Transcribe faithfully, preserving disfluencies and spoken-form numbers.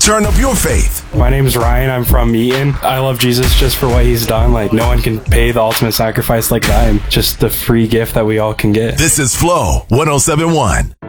Turn up your faith. My name is Ryan. I'm from Eaton. I love Jesus just for what he's done. Like, no one can pay the ultimate sacrifice like that, and just the free gift that we all can get. This is Flow one oh seven point one.